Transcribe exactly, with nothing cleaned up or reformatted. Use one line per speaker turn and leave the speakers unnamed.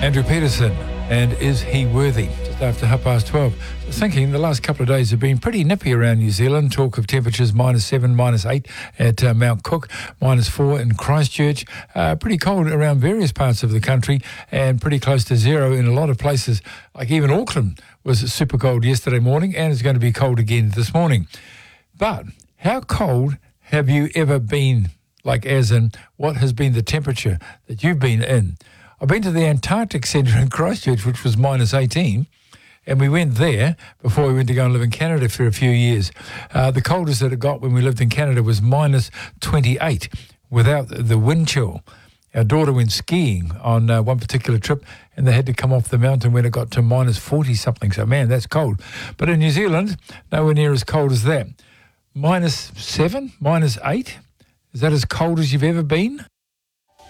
Andrew Peterson, and is he worthy? Just after half past twelve. Just thinking the last couple of days have been pretty nippy around New Zealand. Talk of temperatures minus seven, minus eight at uh, Mount Cook, minus four in Christchurch. Uh, pretty cold around various parts of the country and pretty close to zero in a lot of places. Like even Auckland was super cold yesterday morning and is going to be cold again this morning. But how cold have you ever been? Like as in, what has been the temperature that you've been in? I've been to the Antarctic Centre in Christchurch, which was minus eighteen, and we went there before we went to go and live in Canada for a few years. Uh, the coldest that it got when we lived in Canada was minus twenty-eight without the wind chill. Our daughter went skiing on uh, one particular trip, and they had to come off the mountain when it got to minus forty-something. So, man, that's cold. But in New Zealand, nowhere near as cold as that. Minus seven, minus eight. Is that as cold as you've ever been?